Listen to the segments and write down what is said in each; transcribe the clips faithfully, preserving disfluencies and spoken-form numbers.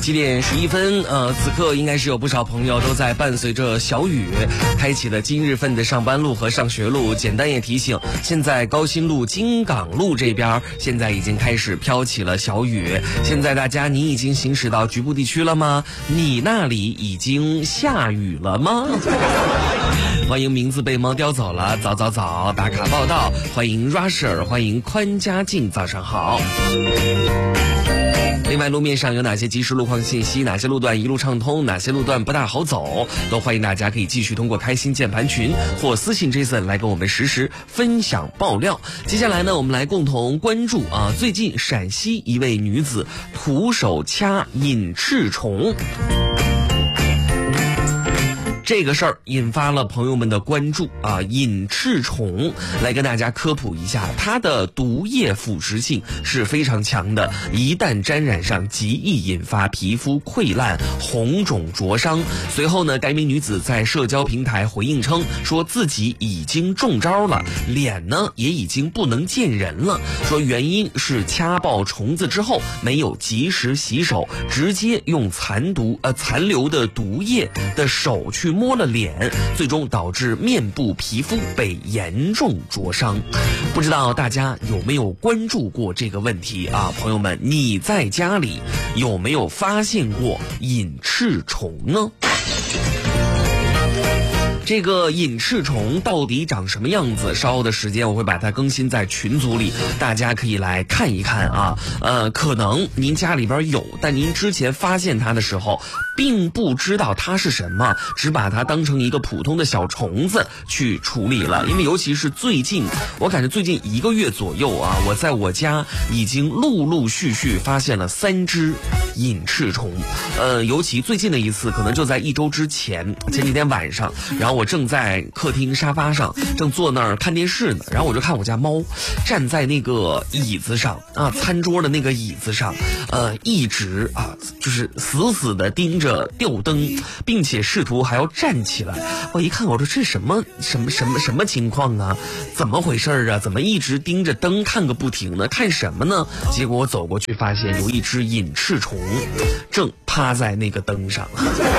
七点十一分，呃，此刻应该是有不少朋友都在伴随着小雨，开启了今日份的上班路和上学路。简单也提醒，现在高新路、京港路这边现在已经开始飘起了小雨。现在大家，你已经行驶到局部地区了吗？你那里已经下雨了吗？欢迎名字被猫叼走了，早早早打卡报道。欢迎 Rusher， 欢迎宽家境，早上好。另外，路面上有哪些即时路况信息？哪些路段一路畅通？哪些路段不大好走？都欢迎大家可以继续通过开心键盘群或私信 Jason 来跟我们实时分享爆料。接下来呢，我们来共同关注啊，最近陕西一位女子徒手掐隐翅虫。这个事儿引发了朋友们的关注啊！隐翅虫来跟大家科普一下，它的毒液腐蚀性是非常强的，一旦沾染上，极易引发皮肤溃烂、红肿灼伤。随后呢，该名女子在社交平台回应称，说自己已经中招了，脸呢也已经不能见人了。说原因是掐爆虫子之后没有及时洗手，直接用残毒呃残留的毒液的手去摸了脸，最终导致面部皮肤被严重灼伤。不知道大家有没有关注过这个问题啊？朋友们，你在家里有没有发现过隐翅虫呢？这个隐翅虫到底长什么样子？稍后的时间我会把它更新在群组里，大家可以来看一看啊。呃，可能您家里边有，但您之前发现它的时候，并不知道它是什么，只把它当成一个普通的小虫子去处理了。因为尤其是最近，我感觉最近一个月左右啊，我在我家已经陆陆续续发现了三只隐翅虫。呃，尤其最近的一次，可能就在一周之前，前几天晚上，然后我正在客厅沙发上，正坐那儿看电视呢，然后我就看我家猫站在那个椅子上啊，餐桌的那个椅子上，呃，一直啊，就是死死的盯着吊灯，并且试图还要站起来。我一看，我说这什么什么什么什么情况啊？怎么回事啊？怎么一直盯着灯看个不停呢？看什么呢？结果我走过去，发现有一只隐翅虫正趴在那个灯上。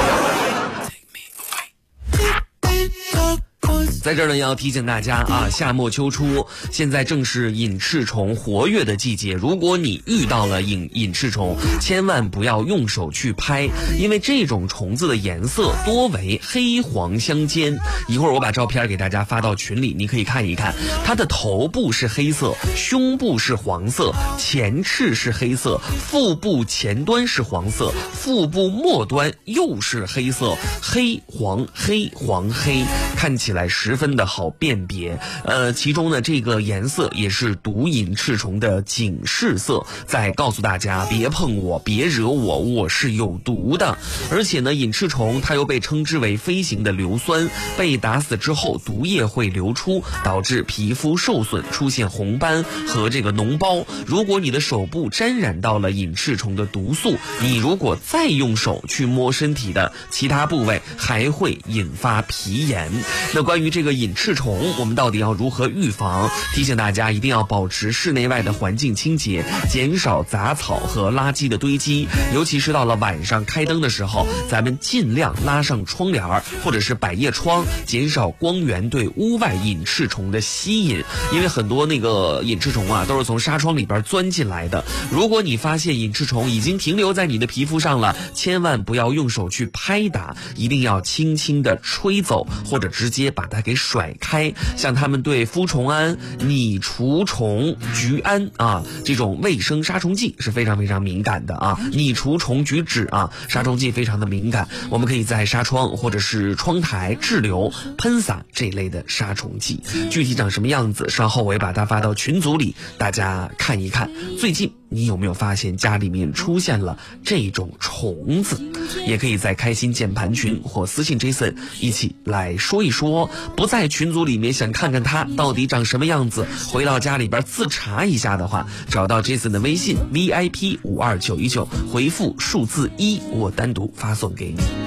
在这儿呢，要提醒大家啊，夏末秋初，现在正是隐翅虫活跃的季节。如果你遇到了隐隐翅虫，千万不要用手去拍，因为这种虫子的颜色多为黑黄相间。一会儿我把照片给大家发到群里，你可以看一看。它的头部是黑色，胸部是黄色，前翅是黑色，腹部前端是黄色，腹部末端又是黑色，黑黄黑黄黑，看起来十分的好辨别。呃，其中呢，这个颜色也是毒隐翅虫的警示色，在告诉大家别碰我，别惹我，我是有毒的。而且呢，隐翅虫它又被称之为飞行的硫酸，被打死之后毒液会流出，导致皮肤受损，出现红斑和这个脓包。如果你的手部沾染到了隐翅虫的毒素，你如果再用手去摸身体的其他部位，还会引发皮炎。那关于这个隐翅虫，我们到底要如何预防？提醒大家一定要保持室内外的环境清洁，减少杂草和垃圾的堆积，尤其是到了晚上开灯的时候，咱们尽量拉上窗帘或者是百叶窗，减少光源对屋外隐翅虫的吸引。因为很多那个隐翅虫啊，都是从纱窗里边钻进来的。如果你发现隐翅虫已经停留在你的皮肤上了，千万不要用手去拍打，一定要轻轻的吹走，或者直接把它给甩开。像他们对夫虫胺、拟除虫菊胺啊这种卫生杀虫剂是非常非常敏感的啊。拟除虫菊酯啊，杀虫剂非常的敏感，我们可以在纱窗或者是窗台滞留、喷洒这一类的杀虫剂。具体长什么样子，稍后我也把它发到群组里，大家看一看。最近你有没有发现家里面出现了这种虫子？也可以在开心键盘群或私信 Jason 一起来说一说。不在群组里面想看看它到底长什么样子，回到家里边自查一下的话，找到 Jason 的微信 V I P 五二九一九，回复数字一，我单独发送给你。